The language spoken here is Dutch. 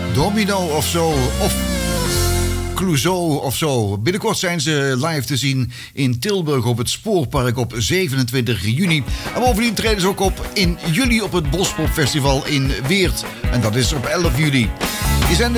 Domino of zo, of Clouseau of zo. Binnenkort zijn ze live te zien in Tilburg op het Spoorpark op 27 juni. En bovendien treden ze ook op in juli op het Bospop Festival in Weert. En dat is op 11 juli. Die zijn